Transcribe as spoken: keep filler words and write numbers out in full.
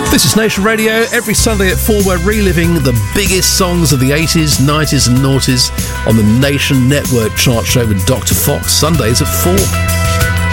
This is Nation Radio. Every Sunday at four, we're reliving the biggest songs of the eighties, nineties and noughties on the Nation Network chart show with Doctor Fox, Sundays at four.